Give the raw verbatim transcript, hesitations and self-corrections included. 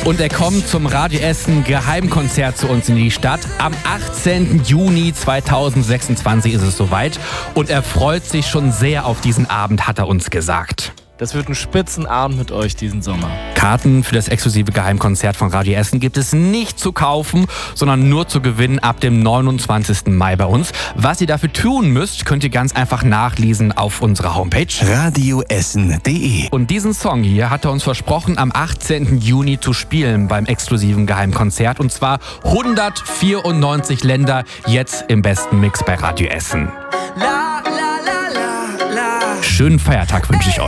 Und er kommt zum Radio Essen Geheimkonzert zu uns in die Stadt. Am achtzehnten Juni zweitausendsechsundzwanzig ist es soweit. Und er freut sich schon sehr auf diesen Abend, hat er uns gesagt. Das wird ein Spitzenabend mit euch diesen Sommer. Karten für das exklusive Geheimkonzert von Radio Essen gibt es nicht zu kaufen, sondern nur zu gewinnen ab dem neunundzwanzigsten Mai bei uns. Was ihr dafür tun müsst, könnt ihr ganz einfach nachlesen auf unserer Homepage radioessen punkt de. Und diesen Song hier hat er uns versprochen, am achtzehnten Juni zu spielen beim exklusiven Geheimkonzert. Und zwar hundertvierundneunzig Länder jetzt im besten Mix bei Radio Essen. Schönen Feiertag wünsche ich euch.